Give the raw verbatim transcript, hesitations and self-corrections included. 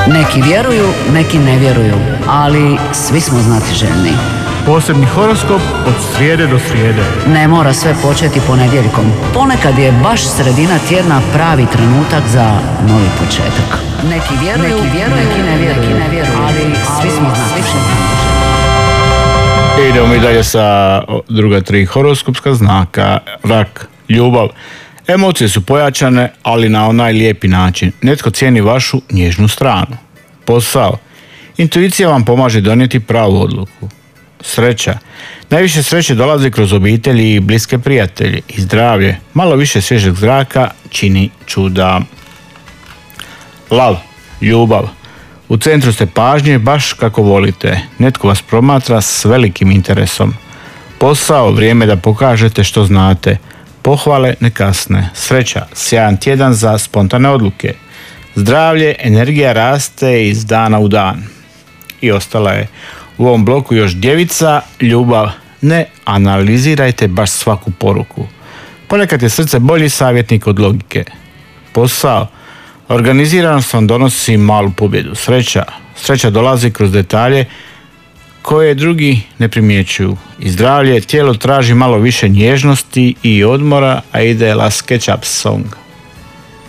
Neki vjeruju, neki ne vjeruju, ali svi smo znatiželjni. Posebni horoskop od srijede do srijede. Ne mora sve početi ponedjeljkom. Ponekad je baš sredina tjedna pravi trenutak za novi početak. Neki vjeruju, neki, vjeruju, neki ne vjeruju, neki ne vjeruju, ali svi smo znatiželjni. Idemo mi dalje sa druga tri horoskopska znaka. Rak, ljubav. Emocije su pojačane, ali na onaj lijepi način. Netko cijeni vašu nježnu stranu. Posao. Intuicija vam pomaže donijeti pravu odluku. Sreća. Najviše sreće dolazi kroz obitelji i bliske prijatelje. I zdravlje. Malo više svježeg zraka čini čuda. Lav, ljubav. U centru ste pažnje baš kako volite. Netko vas promatra s velikim interesom. Posao, vrijeme da pokažete što znate. Pohvale ne kasne. Sreća, sjajan tjedan za spontane odluke. Zdravlje, energija raste iz dana u dan. I ostala je u ovom bloku još djevica, ljubav. Ne analizirajte baš svaku poruku. Ponekad je srce bolji savjetnik od logike. Posao, organiziranost vam donosi malu pobjedu. Sreća, sreća dolazi kroz detalje koje drugi ne primjećuju. I zdravlje, tijelo traži malo više nježnosti i odmora, a ide Last Ketchup Song.